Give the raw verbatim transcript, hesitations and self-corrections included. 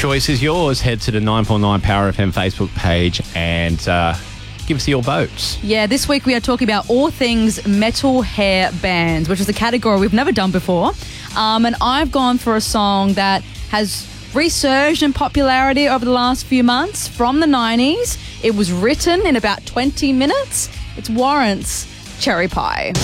choice is yours. Head to the nine four nine Power F M Facebook page and uh, give us your votes. Yeah, this week we are talking about all things metal hair bands, which is a category we've never done before. Um, and I've gone for a song that has resurged in popularity over the last few months from the nineties. It was written in about twenty minutes. It's Warrant's Cherry Pie.